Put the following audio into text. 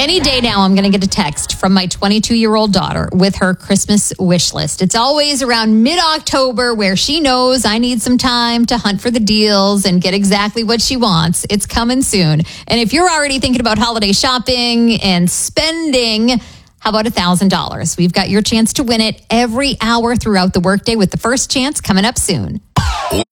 Any day now, I'm going to get a text from my 22-year-old daughter with her Christmas wish list. It's always around mid-October where she knows I need some time to hunt for the deals and get exactly what she wants. It's coming soon. And if you're already thinking about holiday shopping and spending, how about $1,000? We've got your chance to win it every hour throughout the workday with the first chance coming up soon.